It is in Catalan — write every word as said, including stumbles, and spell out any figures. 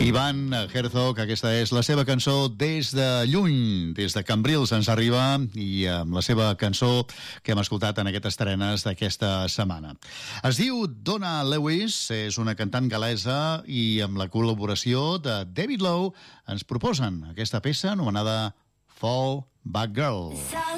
Ivan Herzog, aquesta és la seva cançó Des de lluny, des de Cambrils ens arriba, i amb la seva cançó que hem escoltat en aquestes estrenes d'aquesta setmana. Es diu Donna Lewis, és una cantant gal·lesa, i amb la col·laboració de David Lowe ens proposen aquesta peça anomenada Fall Back Girl.